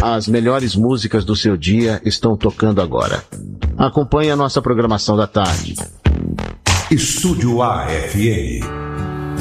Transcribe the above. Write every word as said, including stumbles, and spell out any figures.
as melhores músicas do seu dia estão tocando agora. Acompanhe a nossa programação da tarde. Estúdio A F M.